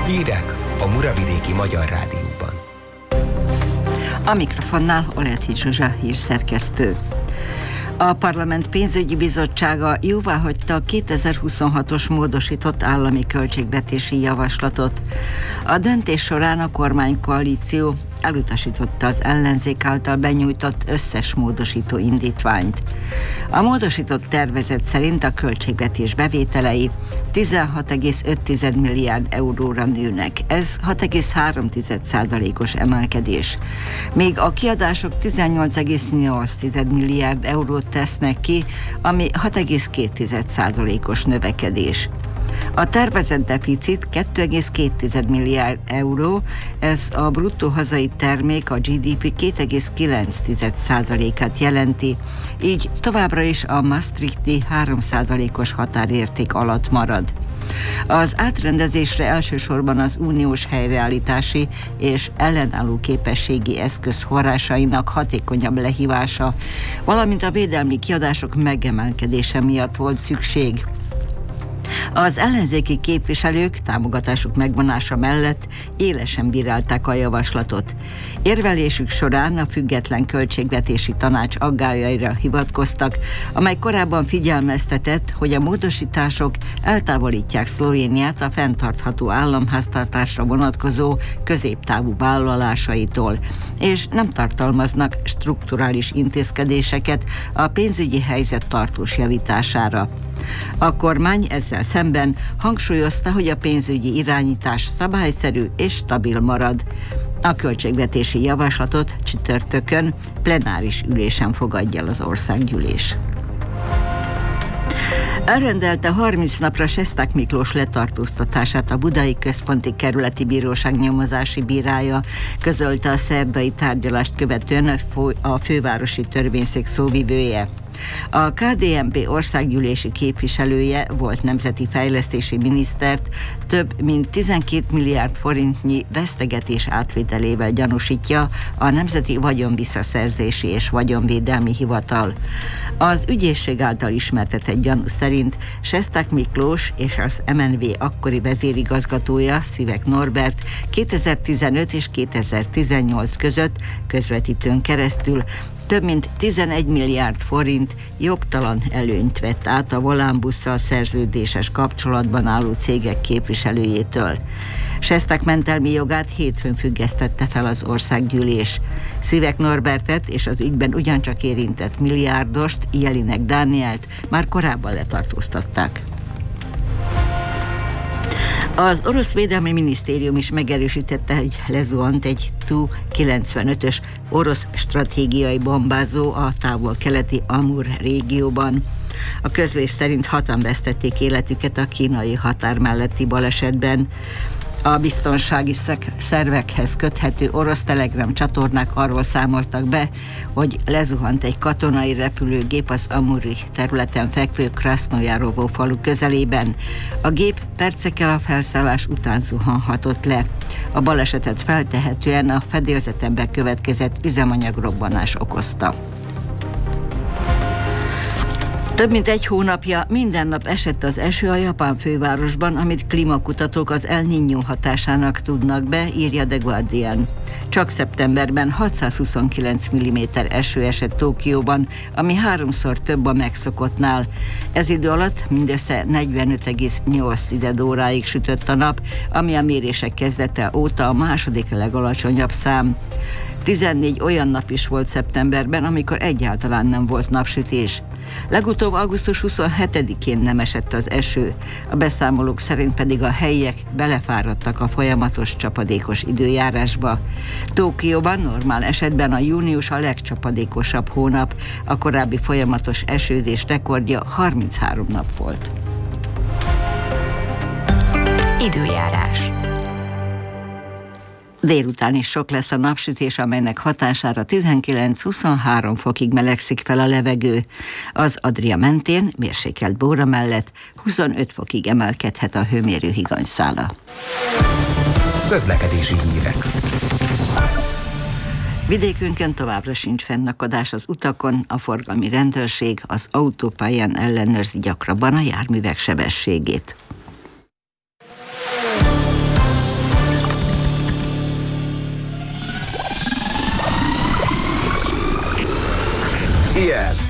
Hírek a Muravidéki Magyar Rádióban. A mikrofonnál Oleti Zsuzsa hírszerkesztő. A Parlament Pénzügyi Bizottsága jóváhagyta a 2026-os módosított állami költségvetési javaslatot. A döntés során a kormánykoalíció elutasította az ellenzék által benyújtott összes módosító indítványt. A módosított tervezet szerint a költségvetés bevételei 16,5 milliárd euróra nőnek. Ez 6,3%-os emelkedés. Még a kiadások 18,8 milliárd eurót tesznek ki, ami 6,2%-os növekedés. A tervezett deficit 2,2 milliárd euró, ez a bruttó hazai termék, a GDP 2,9%-át jelenti, így továbbra is a Maastrichti 3%-os határérték alatt marad. Az átrendezésre elsősorban az uniós helyreállítási és ellenálló képességi eszköz forrásainak hatékonyabb lehívása, valamint a védelmi kiadások megemelkedése miatt volt szükség. Az ellenzéki képviselők támogatásuk megvonása mellett élesen bírálták a javaslatot. Érvelésük során a Független Költségvetési Tanács aggályaira hivatkoztak, amely korábban figyelmeztetett, hogy a módosítások eltávolítják Szlovéniát a fenntartható államháztartásra vonatkozó középtávú vállalásaitól, és nem tartalmaznak strukturális intézkedéseket a pénzügyi helyzet tartós javítására. A kormány ezzel szemben hangsúlyozta, hogy a pénzügyi irányítás szabályszerű és stabil marad. A költségvetési javaslatot csütörtökön plenáris ülésen fogadja el az országgyűlés. Elrendelte 30 napra Sesták Miklós letartóztatását a Budai Központi Kerületi Bíróság nyomozási bírája, közölte a szerdai tárgyalást követően a fővárosi törvényszék szóvivője. A KDNP országgyűlési képviselője, volt nemzeti fejlesztési minisztert több mint 12 milliárd forintnyi vesztegetés átvételével gyanúsítja a Nemzeti Vagyonvisszaszerzési és Vagyonvédelmi Hivatal. Az ügyészség által ismertetett gyanú szerint Sesták Miklós és az MNV akkori vezérigazgatója, Szivek Norbert 2015 és 2018 között közvetítőn keresztül több mint 11 milliárd forint jogtalan előnyt vett át a Volánbusszal szerződéses kapcsolatban álló cégek képviselőjétől. Sesták mentelmi jogát hétfőn függesztette fel az országgyűlés. Szivek Norbertet és az ügyben ugyancsak érintett milliárdost, Jelinek Dánielt már korábban letartóztatták. Az orosz védelmi minisztérium is megerősítette, hogy lezuhant egy Tu-95-ös orosz stratégiai bombázó a távol-keleti Amur régióban. A közlés szerint 6-an vesztették életüket a kínai határ melletti balesetben. A biztonsági szervekhez köthető orosz Telegram csatornák arról számoltak be, hogy lezuhant egy katonai repülőgép az Amuri területen fekvő Krasznojarovó falu közelében. A gép percekkel a felszállás után zuhanhatott le. A balesetet feltehetően a fedélzeten bekövetkezett üzemanyagrobbanás okozta. Több mint egy hónapja minden nap esett az eső a japán fővárosban, amit klímakutatók az El Niño hatásának tudnak be, írja The Guardian. Csak szeptemberben 629 mm eső esett Tokióban, ami 3-szor több a megszokottnál. Ez idő alatt mindössze 45,8 óráig sütött a nap, ami a mérések kezdete óta a második legalacsonyabb szám. 14 olyan nap is volt szeptemberben, amikor egyáltalán nem volt napsütés. Legutóbb augusztus 27-én nem esett az eső, a beszámolók szerint pedig a helyiek belefáradtak a folyamatos csapadékos időjárásba. Tokióban normál esetben a június a legcsapadékosabb hónap, a korábbi folyamatos esőzés rekordja 33 nap volt. Időjárás. Délután is sok lesz a napsütés, amelynek hatására 19-23 fokig melegszik fel a levegő. Az Adria mentén, mérsékelt Bóra mellett 25 fokig emelkedhet a hőmérő higanyszála. Közlekedési hírek. Vidékünkön továbbra sincs fennakadás az utakon, a forgalmi rendőrség az autópályán ellenőrzi gyakrabban a járművek sebességét. Ilyen.